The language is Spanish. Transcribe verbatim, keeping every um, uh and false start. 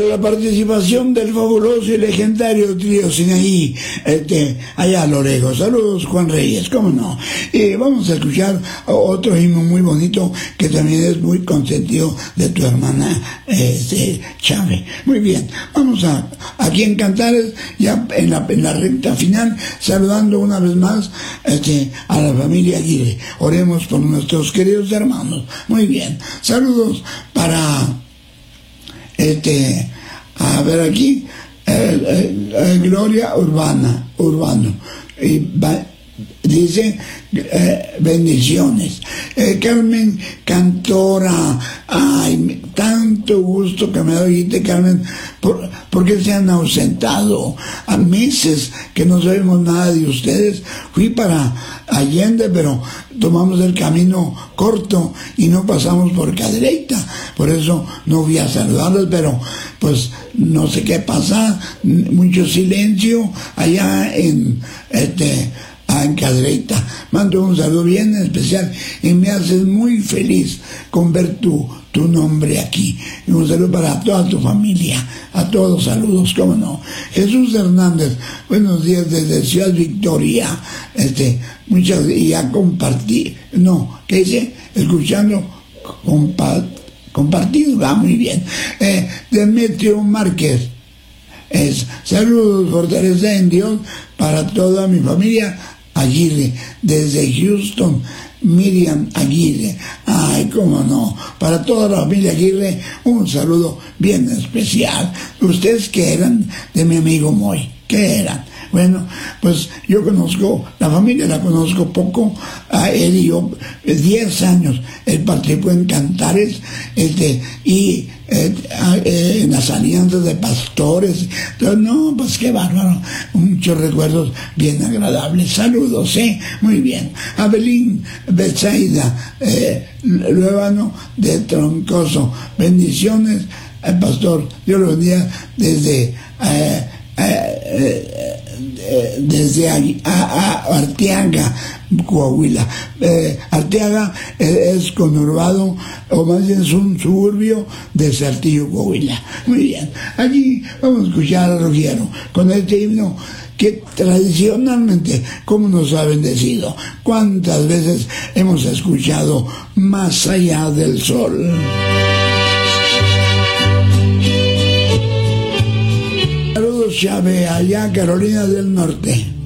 la participación del fabuloso y legendario trío Sinaí, este, allá a lo lejos. Saludos, Juan Reyes, cómo no. Y vamos a escuchar otro himno muy bonito que también es muy consentido de tu hermana este, Chávez. Muy bien, vamos a aquí en Cantares, ya en la, en la recta final, saludando una vez más este, a la familia Aguirre. Oremos por nuestros queridos hermanos. Muy bien, saludos para este, a ver aquí, eh, eh, eh, Gloria Urbana, Urbano, y va, dice eh, bendiciones. eh, Carmen Cantora, ay, tanto gusto que me da oírte, Carmen, por, porque se han ausentado a meses que no sabemos nada de ustedes. Fui para Allende, pero tomamos el camino corto y no pasamos por Cadereyta, por eso no fui a saludarlos, pero pues no sé qué pasa, mucho silencio allá en este en Cadereyta. Mando un saludo bien especial y me haces muy feliz con ver tu, tu nombre aquí. Y un saludo para toda tu familia, a todos, saludos, cómo no. Jesús Hernández, buenos días desde Ciudad Victoria. Este, muchas, y ya compartí, no, ¿qué dice? Escuchando, compa, compartido, va muy bien. Eh, Demetrio Márquez, es saludos, fortaleza en Dios para toda mi familia Aguirre, desde Houston, Miriam Aguirre. Ay, cómo no, para toda la familia Aguirre, un saludo bien especial. ¿Ustedes qué eran de mi amigo Moy? ¿Qué eran? Bueno, pues yo conozco, la familia la conozco poco, a él y yo, diez años, él participó en Cantares, este, y eh, eh, en las alianzas de pastores. Entonces, no, pues qué bárbaro, muchos recuerdos bien agradables. Saludos, ¿eh? Muy bien. Abelín Betsaida, eh, Luevano de Troncoso, bendiciones, eh, pastor, Dios lo bendiga desde eh, eh, eh, desde a, a Arteaga, Coahuila. Eh, Arteaga eh, es conurbado, o más bien es un suburbio de Saltillo, Coahuila. Muy bien, allí vamos a escuchar a Rogiero con este himno que tradicionalmente, como nos ha bendecido, cuántas veces hemos escuchado Más allá del sol. Saludos, Chávez, allá Carolina del Norte.